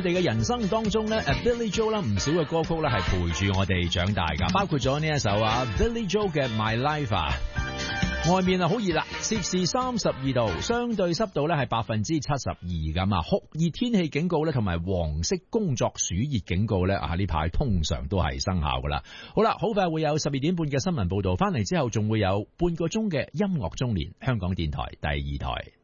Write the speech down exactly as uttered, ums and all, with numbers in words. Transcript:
我哋嘅人生當中咧，誒 Billy Joel 啦，唔少嘅歌曲咧係陪住我哋長大噶，包括咗呢一首啊 Billy Joel 嘅 My Life 啊。外面啊好熱啦，攝氏三十二度，相對濕度咧係百分之七十二咁啊，酷熱天氣警告咧同埋黃色工作暑熱警告咧啊呢排通常都係生效噶啦。好啦，好快會有十二點半嘅新聞報道，翻嚟之後仲會有半個鐘嘅音樂中年，香港電台第二台。